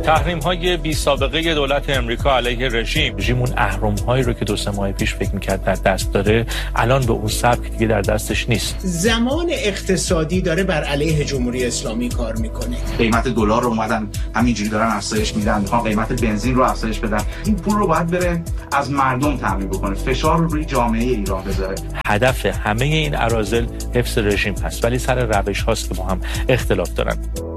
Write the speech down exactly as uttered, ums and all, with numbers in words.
تحریم‌های بی سابقه دولت امریکا علیه رژیم، رژیم اون اهرم‌هایی رو که دو سه ماه پیش فکر می‌کرد در دست داره، الان به اون سبک دیگه در دستش نیست. زمان اقتصادی داره بر علیه جمهوری اسلامی کار می‌کنه. قیمت دلار رو اومدن همینجوری دارن افزایش میدن، میخوان قیمت بنزین رو افزایش بدن. این پول رو باید بره از مردم تامین بکنه، فشار رو روی جامعه ایران بذاره. هدف همه این اراذل حفظ رژیم هست، ولی سر روش هاست که با هم اختلاف دارن.